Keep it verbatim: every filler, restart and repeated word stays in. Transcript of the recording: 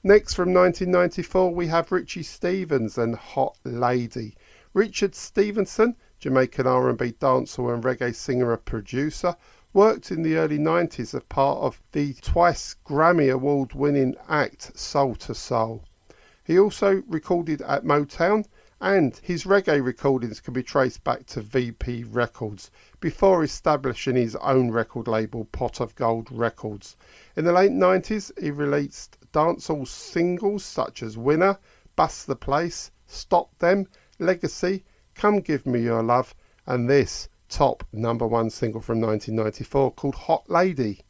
Next, from nineteen ninety-four, we have Richie Stephens and Hot Lady. Richard Stevenson, Jamaican R and B dancehall and reggae singer and producer, worked in the early nineties as part of the twice Grammy Award winning act Soul to Soul. He also recorded at Motown, and his reggae recordings can be traced back to V P Records before establishing his own record label, Pot of Gold Records. In the late nineties, he released dancehall singles such as Winner, Bust the Place, Stop Them, Legacy, Come Give Me Your Love, and this top number one single from nineteen ninety-four called Hot Lady.